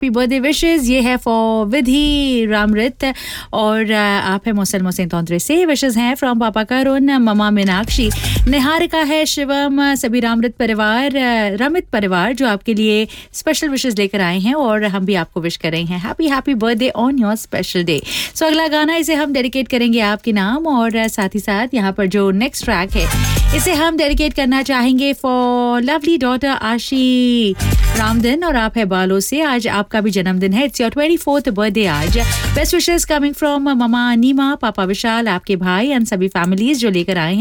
Happy birthday wishes ये है for विधि रामृत और आप है मौसल मोसेन तौंद्रे से विशेस हैं फ्रॉम पापा करुण ममा मीनाक्षी निहारिका है शिवम सभी रामृत परिवार रमित परिवार जो आपके लिए स्पेशल विशेस लेकर आए हैं और हम भी आपको विश कर रहे हैं happy happy birthday on your special day. सो अगला गाना इसे हम डेडिकेट करेंगे आपके नाम और साथ ही साथ यहाँ पर जो नेक्स्ट ट्रैक है इसे हम डेडिकेट करना चाहेंगे फॉर लवली डॉटर आशी रामदिन और आप है बालों से आज आपका भी जन्मदिन है इट्स योर 24th बर्थडे आज। Best wishes coming from mama नीमा पापा विशाल आपके भाई एंड सभी फैमिलीज जो लेकर आए हैं